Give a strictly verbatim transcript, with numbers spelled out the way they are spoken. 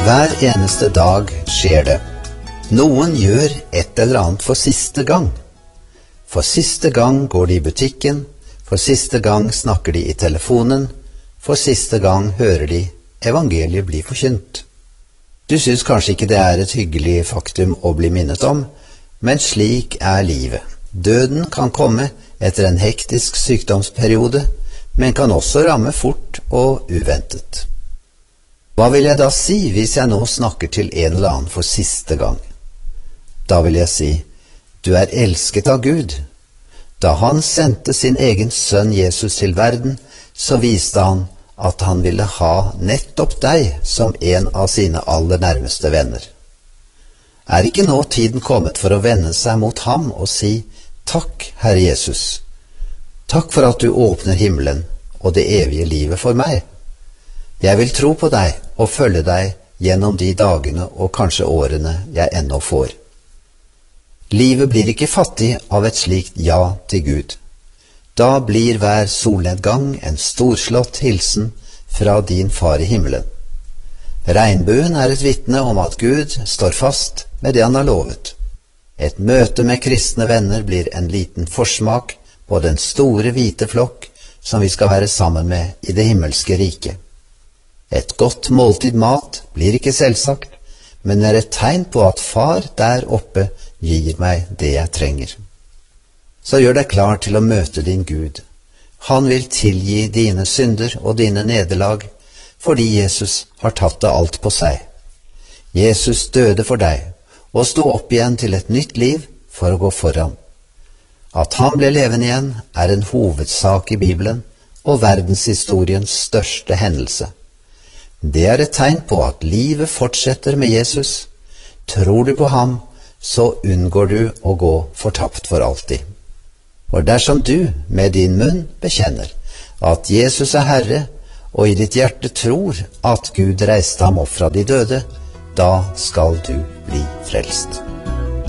Hver eneste dag skjer det. Noen gjør et eller annet for siste gang. For siste gang går de i butikken, for siste gang snakker de i telefonen, for siste gang hører de evangeliet bli forkynt. Du synes kanskje ikke det er et hyggelig faktum å bli minnet om, men slik er livet. Døden kan komme etter en hektisk sykdomsperiode, men kan også ramme fort og uventet. Hva vil jeg da si hvis jeg nå snakker til en eller annen for siste gang? Da vil jeg si, du er elsket av Gud. Da han sendte sin egen sønn Jesus til verden, så viste han at han ville ha nettopp deg som en av sine aller nærmeste venner. Er ikke nå tiden kommet for å vende seg mot ham og si, takk, Herre Jesus. Takk for at du åpner himmelen og det evige livet for meg. Jeg vil tro på deg og følge deg gjennom de dagene og kanskje årene jeg ennå får. Livet blir ikke fattig av et slikt ja til Gud. Da blir hver solnedgang en storslått hilsen fra din far i himmelen. Regnbuen er et vitne om at Gud står fast med det han har lovet. Et møte med kristne venner blir en liten forsmak på den store hvite flokk som vi skal være sammen med i det himmelske riket. Et godt måltid mat blir ikke selvsagt, men er et tegn på at far der oppe gir meg det jeg trenger. Så gjør deg klar til å møte din Gud. Han vil tilgi dine synder og dine nederlag, fordi Jesus har tatt det alt på seg. Jesus døde for deg, og sto opp igjen til et nytt liv for å gå foran. At han ble levende igjen er en hovedsak i Bibelen og verdenshistoriens største hendelse. Det er et tegn på at livet fortsetter med Jesus. Tror du på ham, så unngår du å gå fortapt for alltid. For dersom du med din munn bekjenner at Jesus er Herre, og i ditt hjerte tror at Gud reiste ham opp fra de døde, da skal du bli frelst.